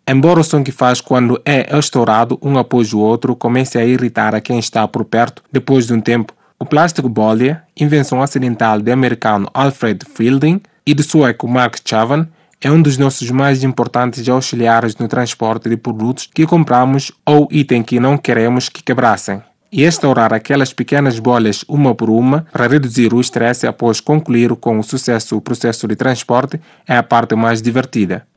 Embora o som que faz quando é estourado um após o outro comece a irritar a quem está por perto, depois de um tempo, o plástico bolha, invenção acidental do americano Alfred Fielding e do sueco Mark Chavan, é um dos nossos mais importantes auxiliares no transporte de produtos que compramos ou item que não queremos que quebrassem. E estourar aquelas pequenas bolhas uma por uma para reduzir o estresse após concluir com sucesso o processo de transporte é a parte mais divertida.